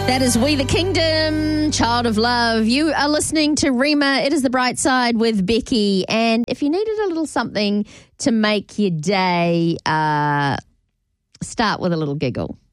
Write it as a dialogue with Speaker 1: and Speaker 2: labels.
Speaker 1: That is We the Kingdom, Child of Love. You are listening to Rima. It is The Bright Side with Becky. And if you needed a little something to make your day, start with a little giggle.